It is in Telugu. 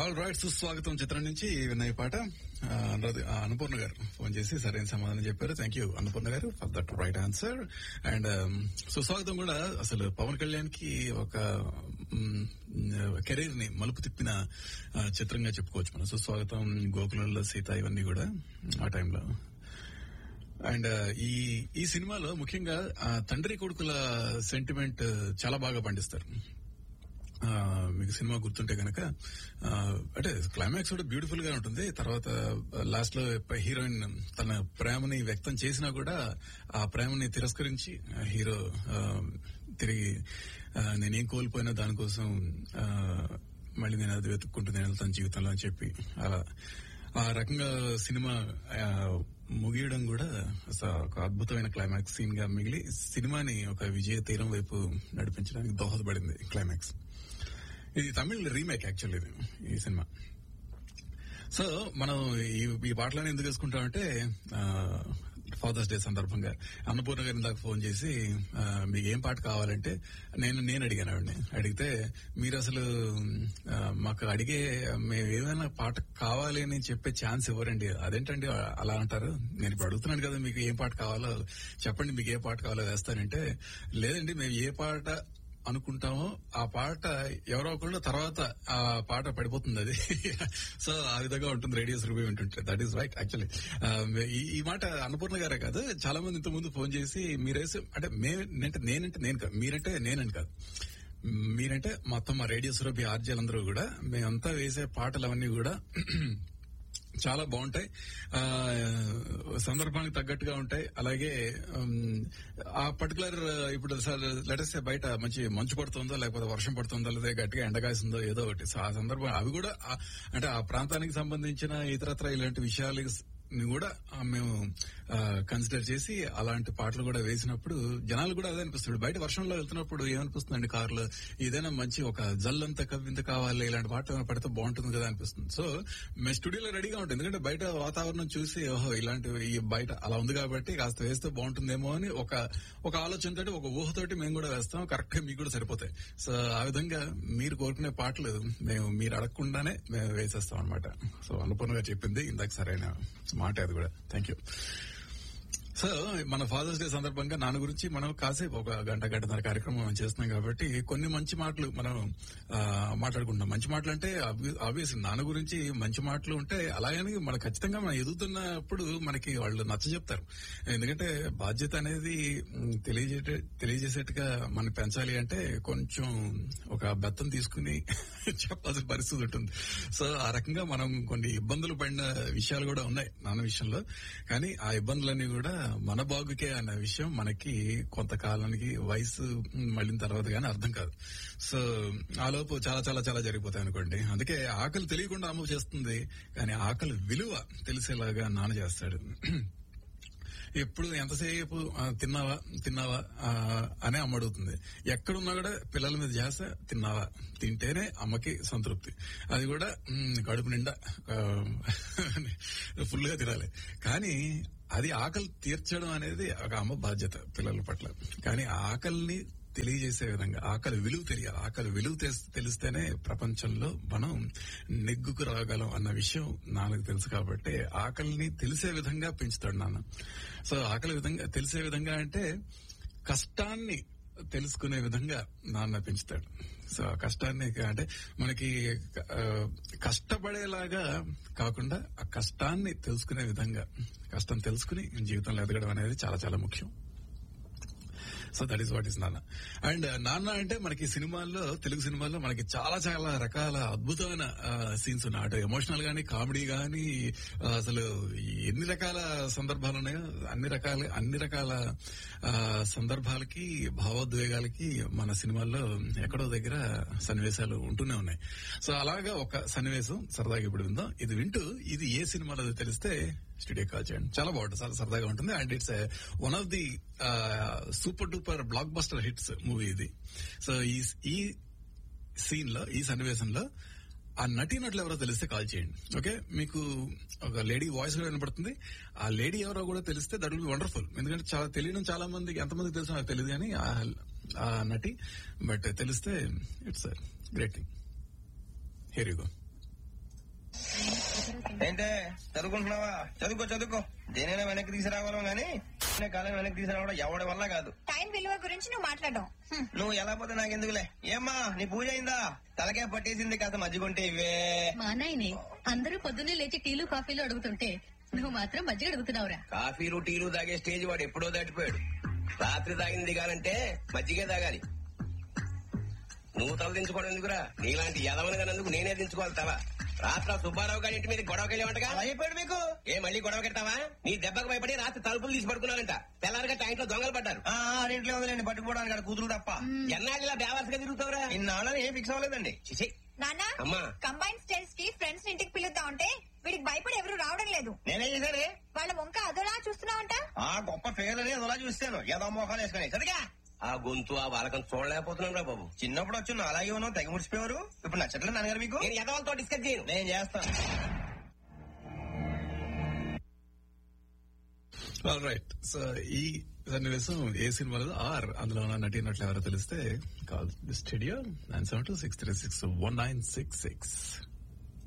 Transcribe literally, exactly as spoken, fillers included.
ఆల్ రైట్, సుస్వాగతం చిత్రం నుంచి విన్న ఈ పాట ఆ, అనురాధ- ఆ, అన్నపూర్ణ గారు ఫోన్ చేసి సరైన సమాధానం చెప్పారు. థ్యాంక్ యూ అన్నపూర్ణ గారు for that right answer. And సుస్వాగతం కూడా అసలు పవన్ కళ్యాణ్ కి ఒక కెరీర్ ని మలుపు తిప్పిన ఆ, చిత్రంగా చెప్పుకోవచ్చు మనం. సుస్వాగతం, గోకులంలో సీత, ఇవన్నీ కూడా ఆ టైంలో. అండ్ ఈ ఈ సినిమాలో ముఖ్యంగా ఆ, తండ్రి కొడుకుల సెంటిమెంట్ చాలా బాగా పండిస్తారు. ఆ, మీకు సినిమా గుర్తుంటే గనక ఆ, అంటే క్లైమాక్స్ కూడా బ్యూటిఫుల్ గా ఉంటుంది. తర్వాత లాస్ట్ లో హీరోయిన్ తన ప్రేమని వ్యక్తం చేసినా కూడా ఆ ప్రేమని తిరస్కరించి ఆ హీరో ఆ, తిరిగి ఆ, నేనేం కోల్పోయినా దానికోసం ఆ, మళ్ళీ నేను అది వెతుక్కుంటూ నేను వెళ్తాను జీవితంలో అని చెప్పి అలా ఆ రకంగా సినిమా ఆ, ముగియడం కూడా అసలు ఒక అద్భుతమైన క్లైమాక్స్ సీన్ గా మిగిలి సినిమాని ఒక విజయ తీరం వైపు నడిపించడానికి దోహదపడింది క్లైమాక్స్. ఇది తమిళ్ రీమేక్ యాక్చువల్లీ ఇది ఈ సినిమా. సో మనం ఈ ఈ పాటలను ఎందుకు వేసుకుంటామంటే ఫాదర్స్ డే సందర్భంగా అన్నపూర్ణ గారిని దాకా ఫోన్ చేసి ఆ, మీకు ఏం పాట కావాలంటే నేను నేను అడిగాను ఆవిడని. అడిగితే మీరు అసలు ఆ, మాకు అడిగే మేము ఏమైనా పాట కావాలి అని చెప్పే ఛాన్స్ ఇవ్వరండి. అదేంటండి అలా అంటారు? నేను ఇప్పుడు అడుగుతున్నాను కదా మీకు ఏం పాట కావాలో చెప్పండి, మీకు ఏ పాట కావాలో వేస్తానంటే, లేదండి మేము ఏ పాట అనుకుంటామో ఆ పాట ఎవరో ఒకళ్ళు తర్వాత ఆ పాట పడిపోతుంది అది. సో ఆ విధంగా ఉంటుంది రేడియోస్ రివ్యూ వింటుంటే. That is right actually. ఈ మాట అన్నపూర్ణ గారే కాదు, చాలా మంది ఇంత ముందు ఫోన్ చేసి మీరేసి అంటే మేనంటే నేనంటే నేను కాదు, మీరంటే నేనని కాదు, మీరంటే మొత్తం మా రేడియోస్ రివ్యూ ఆర్జీలందరూ కూడా మేమంతా వేసే పాటలు అవన్నీ కూడా చాలా బాగుంటాయి, ఆ సందర్భానికి తగ్గట్టుగా ఉంటాయి. అలాగే ఉమ్, ఆ పర్టికులర్ ఇప్పుడు లెటర్స్ బయట మంచి మంచు పడుతుందో లేకపోతే వర్షం పడుతుందో లేదా గట్టిగా ఎండగాసిందో ఏదో ఒకటి, సో ఆ సందర్భం అవి కూడా ఆ- అంటే ఆ ప్రాంతానికి సంబంధించిన ఇతరత్ర ఇలాంటి విషయాలు కూడా మేము కన్సిడర్ చేసి అలాంటి పాటలు కూడా వేసినప్పుడు జనాలు కూడా అదే అనిపిస్తుంది. బయట వర్షంలో వెళ్తున్నప్పుడు ఏమనిపిస్తుందండి కారులో, ఏదైనా మంచి ఒక జల్లంత కవ్వింత కావాలి ఇలాంటి పాట పడితే బాగుంటుంది కదా అనిపిస్తుంది. సో మేము స్టూడియోలో రెడీగా ఉంటుంది, ఎందుకంటే బయట వాతావరణం చూసి ఓహో ఇలాంటి ఈ బయట అలా ఉంది కాబట్టి కాస్త వేస్తే బాగుంటుందేమో అని ఒక ఒక ఆలోచనతోటి ఒక ఊహతోటి మేము కూడా వేస్తాం. కరెక్ట్ గా మీకు కూడా సరిపోతాయి. సో ఆ విధంగా మీరు కోరుకునే పాటలు మేము మీరు అడగకుండానే మేము వేసేస్తాం అనమాట. సో అన్నపూర్ణ గారు చెప్పింది ఇందాక సరైన మాట అది కూడా. Thank you. సో మన ఫాదర్స్ డే సందర్భంగా నాన్న గురించి మనం కాసేపు ఒక గంట గంటన్నర కార్యక్రమం మనం చేస్తున్నాం కాబట్టి కొన్ని మంచి మాటలు మనం ఆ, మాట్లాడుకుంటాం. మంచి మాటలు అంటే ఆబ్వియస్ నాన్న గురించి మంచి మాటలు ఉంటే అలాగని మన ఖచ్చితంగా మనం ఎదుగుతున్నప్పుడు మనకి వాళ్ళు నచ్చ చెప్తారు. ఎందుకంటే బాధ్యత అనేది ఉమ్, తెలియజే తెలియజేసేట్టుగా మనం పెంచాలి అంటే కొంచెం ఒక బెత్తం తీసుకుని చెప్పాల్సిన పరిస్థితి ఉంటుంది. సో ఆ రకంగా మనం కొన్ని ఇబ్బందులు పడిన విషయాలు కూడా ఉన్నాయి నాన్న విషయంలో. కానీ ఆ ఇబ్బందులన్నీ కూడా మన బాగుకే అన్న విషయం మనకి కొంతకాలానికి వయసు మళ్ళిన తర్వాత గానీ అర్థం కాదు. సో ఆలోపు చాలా చాలా చాలా జరిగిపోతాయి అనుకోండి. అందుకే ఆకలి తెలియకుండా అమ్మ చేస్తుంది, కానీ ఆకలి విలువ తెలిసేలాగా నాన్న చేస్తాడు. ఎప్పుడు ఎంతసేపు ఆ, తిన్నావా తిన్నావా ఆ, అనే అమ్మ అడుగుతుంది. ఎక్కడున్నా కూడా పిల్లల మీద చేస తిన్నావా, తింటేనే అమ్మకి సంతృప్తి. అది కూడా ఉమ్, కడుపు నిండా ఫుల్ గా తినాలి. కానీ అది ఆకలి తీర్చడం అనేది ఒక అమ్మ బాధ్యత పిల్లల పట్ల. కానీ ఆ ఆకలిని తెలియజేసే విధంగా ఆకలి విలువ తెలియాలి. ఆకలి విలువ తెస్- తెలిస్తేనే ప్రపంచంలో మనం నెగ్గుకు రాగలం అన్న విషయం నాన్నకు తెలుసు కాబట్టి ఆకలిని తెలిసే విధంగా పెంచుతాడు నాన్న. సో ఆకలి విధంగా తెలిసే విధంగా అంటే కష్టాన్ని తెలుసుకునే విధంగా నాన్న పెంచుతాడు. సో ఆ కష్టాన్ని అంటే మనకి ఆ, కష్టపడేలాగా కాకుండా ఆ కష్టాన్ని తెలుసుకునే విధంగా, కష్టం తెలుసుకుని జీవితంలో ఎదగడం అనేది చాలా చాలా ముఖ్యం. So that is what is నాన్న. అండ్ నాన్న అంటే మనకి సినిమాల్లో, తెలుగు సినిమాల్లో మనకి చాలా చాలా రకాల అద్భుతమైన సీన్స్ ఉన్నాయి. అటు ఎమోషనల్ గానీ, కామెడీ గానీ, ఆ, అసలు ఎన్ని రకాల సందర్భాలు ఉన్నాయో అన్ని రకాల అన్ని రకాల ఆ, సందర్భాలకి, భావోద్వేగాలకి మన సినిమాల్లో ఎక్కడో దగ్గర సన్నివేశాలు ఉంటూనే ఉన్నాయి. సో అలాగా ఒక సన్నివేశం సరదాగా ఇప్పుడు విందాం. ఇది వింటూ ఇది ఏ సినిమాలో తెలిస్తే స్టూడియో కాల్ చేయండి. చాలా బాగుంటుంది, చాలా సరదాగా ఉంటుంది. And it's one of the super duper block buster hits movie ఇది. సో ఈ ఈ సీన్ లో, ఈ సన్నివేశంలో ఆ నటీనటులు ఎవరో తెలిస్తే కాల్ చేయండి. ఓకే, మీకు ఒక లేడీ వాయిస్ కూడా వినపడుతుంది. ఆ లేడీ ఎవరో కూడా తెలిస్తే దట్ విల్ బి వండర్ఫుల్. ఎందుకంటే చాలా తెలియడం చాలా మందికి, ఎంతమందికి తెలుసు నాకు తెలియదు కానీ ఆ నటి, బట్ తెలిస్తే it's great thing. Here you go. ఏంటే చదువుకుంటున్నావా? చదువుకో చదువుకో. దేనైనా వెనక్కి తీసుకురావాలం గానీ కాలం వెనక్కి తీసుకురావడం ఎవడి వల్ల కాదు. టైం విలువ గురించి నువ్వు మాట్లాడడం నువ్వు ఎలా పోతే నాకెందుకులే. ఏమ్మా నీ పూజ అయిందా? తలకే పట్టేసింది కాస్త మజ్జిగుంటే ఇవే. మా నాయనే అందరూ పొద్దున్నే లేచి టీలు కాఫీలు అడుగుతుంటే నువ్వు మాత్రం మజ్జిగ అడుగుతున్నావురా. కాఫీలు టీలు తాగే స్టేజ్ వాడు ఎప్పుడో దాటిపోయాడు. రాత్రి తాగింది దిగాలంటే మజ్జిగే తాగాలి. నువ్వు తల దించుకోవడం ఎందుకురా? నీలాంటి యదవనగానందుకు నేనే దించుకోవాలి తల. రాత్రి సుబ్బారావు గారి ఇంటి మీద గొడవకెళ్ళేవంటగా. అలా చెప్పాడు మీకు? ఏ మళ్ళీ గొడవ కెడతావా? నీ దెబ్బకు భయపడి రాత్రి తలుపులు తీసి పడుకున్నారంట. తెల్లారగా ట్యాంక్ లో దొంగలు పడ్డారు. ఆ ఇంట్లో ఉందిలేండి పట్టుకుపోవడానికి అక్కడ కూతురు తప్ప. ఎన్నాళ్ళు ఇలా బేవర్స్గా తిరుగుతావురా? ఇన్నాళ్ళని ఏం ఫిక్స్ అవ్వలేదండి. చిచి నాన్న అమ్మా కంబైన్ స్టైల్స్ కి ఫ్రెండ్స్ ఇంటికి పిలుద్దాం అంటే వీడికి భయపడి ఎవరు రావడం లేదు. నేనేం చేశానే? వాళ్ళ వంక అదోలా చూస్తున్నావంట. ఆ గొప్ప ఫిగర్ అని అదోలా చూస్తాను. ఏదో మోకాలు వేసుకుని సరిగా ఆ గొంతు ఆ వాలకం చూడలేకపోతున్నాను రా బాబు. చిన్నప్పుడు వచ్చి నువ్వు అలాగే ఉన్నావు, తెగ ముడిచిపోయారు. ఇప్పుడు నచ్చట్లేదు నాన్నగారు మీకు? నేను యదవలతో డిస్కస్ చేయను. నేను చేస్తాను. రైట్. సో ఈ సన్నివేశం ఏ సినిమాలో ఆర్ అందులో ఉన్న నటినట్లు ఎవరో తెలిస్తే call the studio nine seven two six three six one nine six six.